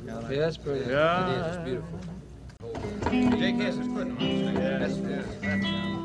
Yeah, that's brilliant. Yeah. It is. It's beautiful. Jake Hess is putting them on the stage. Yes, yes.